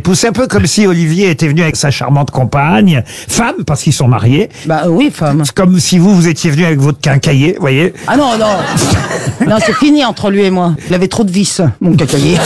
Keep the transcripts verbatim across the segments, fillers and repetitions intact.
époux. C'est un peu comme si Olivier était venu avec sa charmante compagne, femme, parce qu'ils sont mariés. Bah oui, femme. C'est comme si vous, vous étiez venu avec votre quincaillier, vous voyez. Ah non, non. Non, c'est fini entre lui et moi. Il avait trop de vis, mon cacaillier.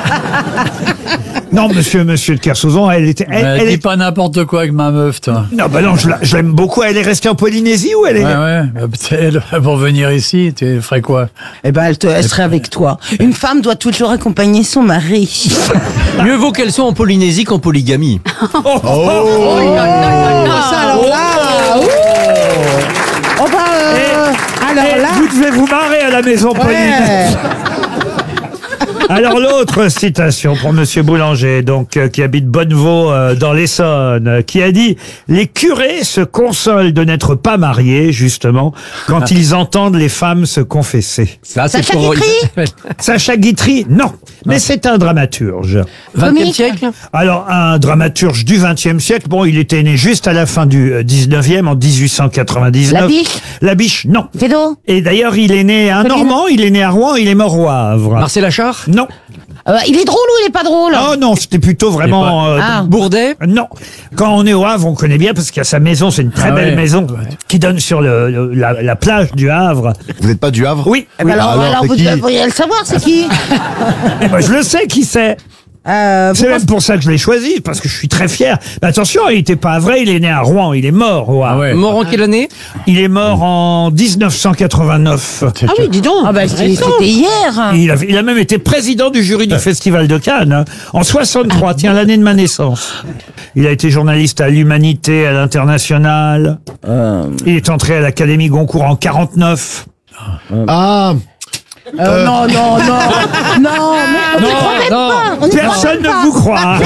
Non, monsieur, monsieur de Kersauzon, elle était... Elle, Elle, elle dis est... pas n'importe quoi avec ma meuf, toi. Non, bah non, je la- je l'aime beaucoup. Elle est restée en Polynésie ou elle est... Ouais, ouais. Bah, peut-être, pour venir ici, tu ferais quoi? Eh ben, elle, te, elle serait avec toi. Une femme doit toujours accompagner son mari. Mieux vaut qu'elle soit en Polynésie qu'en polygamie. Oh, oh, oh, Ça, alors là, ouh. Oh bah, euh, alors Eh, là, vous devez vous marrer à la maison polynésienne. ouais. Alors l'autre citation pour Monsieur Boulanger, donc euh, qui habite Bonnevaux euh, dans l'Essonne, euh, qui a dit « Les curés se consolent de n'être pas mariés, justement, quand ils entendent les femmes se confesser. Ça, c'est Sacha pour... Guitry » Sacha Guitry, non, mais c'est un dramaturge. vingtième Comique. siècle. Alors un dramaturge du vingtième siècle, bon, il était né juste à la fin du euh, dix-neuvième, en dix-huit cent quatre-vingt-dix-neuf. Labiche. Labiche, non. Fédo. Et d'ailleurs, il est né un Pauline. Normand, il est né à Rouen, il est mort au Havre. Marcel Achard. Non. Euh, il est drôle ou il est pas drôle? Oh non, c'était plutôt vraiment... euh, Ah. Bourdet. Non. Quand on est au Havre, on connaît bien parce qu'il y a sa maison, c'est une très Ah belle ouais. maison qui donne sur le, le- la, la plage du Havre. Vous n'êtes pas du Havre? Oui. Eh ben alors, Alors, alors c'est vous qui devriez le savoir, c'est qui? Et moi, je le sais qui c'est. euh, vous C'est même pensez- pour ça que je l'ai choisi, parce que je suis très fier. Mais attention, il n'était pas vrai, il est né à Rouen, il est mort au Havre. Ah ouais. Mort en quelle année? Il est mort en dix-neuf cent quatre-vingt-neuf. Ah oui, dis donc. Ah bah, c'était c'était hier. Il a, il a même été président du jury du Festival de Cannes, hein, en soixante-trois, tiens, l'année de ma naissance. Il a été journaliste à l'Humanité, à l'International. Il est entré à l'Académie Goncourt en quarante-neuf. Ah, Euh, non, non, non. Non, mais on ne croit même non. pas. On y croit Personne même ne pas. vous croit.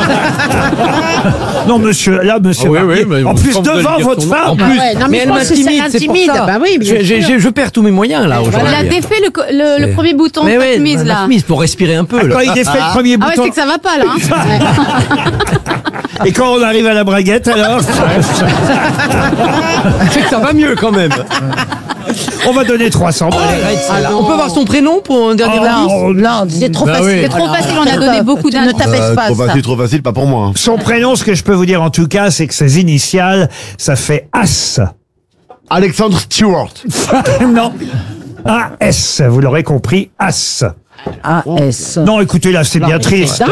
non, monsieur, là, monsieur. Ah oui, Barbier, oui, mais en je plus, pense que vous devant allez dire votre son nom. femme. En plus, Ah ouais, non, mais mais je elle pense que ça m'intimide, c'est pour l'intimide. ça. Bah oui, bien je, je- sûr. je- je perds tous mes moyens là aujourd'hui. Il a défait le, co- le, le premier bouton de Mais sa ouais, chemise ma là. chemise pour respirer un peu. là. Quand il défait le premier Ah ouais, bouton. c'est que ça va pas là. Hein. Et quand on arrive à la braguette, alors C'est que ça va mieux quand même. on va donner trois cents balles. On peut voir son prénom pour un dernier Oh, indice? oh, Non, c'est trop Bah facile. oui. C'est trop facile, on a donné beaucoup Ne d'indices. t'abaisse euh, pas trop ça. facile, trop facile, pas pour moi. hein. Son prénom, ce que je peux vous dire en tout cas, c'est que ses initiales, ça fait As. Alexandre Stewart. non. A S, vous l'aurez compris, As. A S. Non, écoutez, là, c'est bien triste.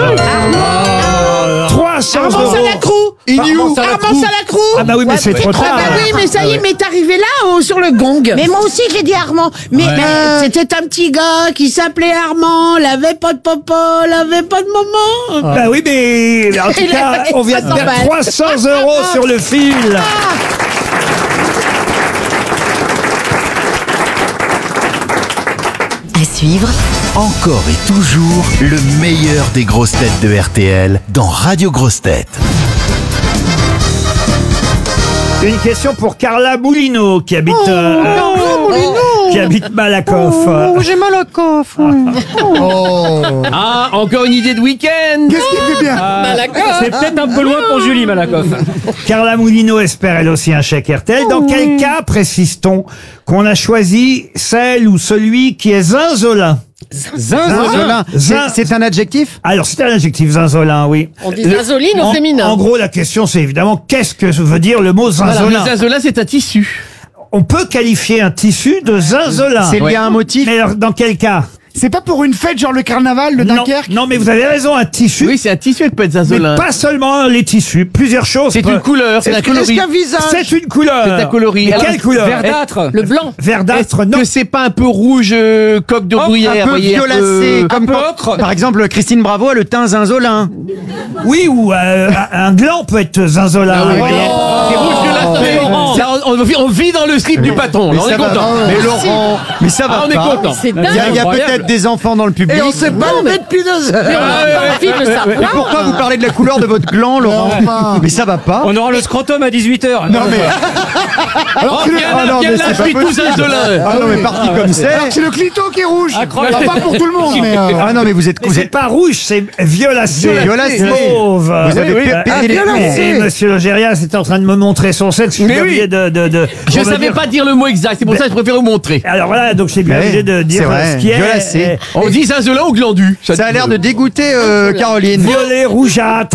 trois cents Armand euros. Salacrou. Inou. Armand Salacrou. Ah bah oui, mais c'est trop Ah tard. bah oui, mais ça y est, m'est arrivé là, oh, sur le gong. Mais moi aussi, j'ai dit Armand. Mais, Ouais. mais c'était un petit gars qui s'appelait Armand, l'avait pas de papa, l'avait pas de maman. Bah oui, mais en tout Il cas, avait on vient de trois cents perdre balles. trois cents euros sur le fil. À suivre, Encore et toujours le meilleur des grosses têtes de R T L dans Radio Grosses Têtes. Une question pour Carla Moulineau qui habite euh, qui habite Malakoff. j'ai mal au coffre. Ah, encore une idée de week-end. Qu'est-ce qu'il fait bien? C'est peut-être un peu loin pour Julie Malakoff. Carla Moulineau espère elle aussi un chèque R T L. Dans quel cas précise-t-on qu'on a choisi celle ou celui qui est zinzolin? Zinzolin. Zin- C'est un adjectif? Alors c'est un adjectif zinzolin, oui. On dit Le- zinzoline au en, féminin. en gros, la question c'est évidemment qu'est-ce que veut dire le mot Voilà, zinzolin? le zinzolin, c'est un tissu. On peut qualifier un tissu de zinzolin. C'est lié à un motif? Mais alors, dans quel cas? C'est pas pour une fête, genre le carnaval de non, Dunkerque? non, mais vous avez raison, un tissu. Oui, c'est un tissu, elle peut être mais zinzolin. pas seulement les tissus, plusieurs choses. C'est peuvent- une couleur, c'est un Est-ce coloris. qu'un visage? C'est une couleur. C'est un coloris. Mais Alors, quelle couleur? Verdâtre. Le blanc. Verdâtre, Est-ce non. que c'est pas un peu rouge, euh, coque de bruyère, Un peu voyez, un violacé, peu- comme un peu quand- ocre. Par exemple, Christine Bravo a le teint zinzolin. Oui, ou euh, un gland peut être zinzolin. Ah oui, vous oui. voyez. C'est rouge violacé. Là, on, on vit- on vit dans le slip du patron. Là, on est ça va- content. Mais Laurent, mais ça va Ah, on est pas. content. C'est Il y a, il y a dingue. peut-être des enfants dans le public. Et on sait pas lever depuis deux heures. ouais, ouais. Envie de le Et savoir. pourquoi vous parlez de la couleur de votre gland, Laurent? Mais ça va pas. On aura le scrotum à dix-huit heures. Non mais. Oh, que le- viens Ah là, non, viens mais là, c'est je pas suis tout possible. zinzolin. Ah non mais parti comme c'est. C'est le clito qui est rouge. Incroyable. Pas pour tout le monde. Mais euh, Ah non mais vous êtes Mais vous c'est êtes pas rouge, c'est violacé. Violacé. Mauve. Vous avez Oui, pété oui. les plombs. Et monsieur Logérias est en train de me montrer son sexe. Je suis Mais obligé oui. de, de, de- Je on va savais dire- pas dire le mot exact, c'est pour ça que je préfère vous montrer. Alors voilà, donc j'ai bien Ouais, obligé de dire c'est vrai, ce qui est. violacé. euh, On dit zinzolin ou glandu. Ça a l'air de dégoûter euh, Caroline. Violet, rougeâtre.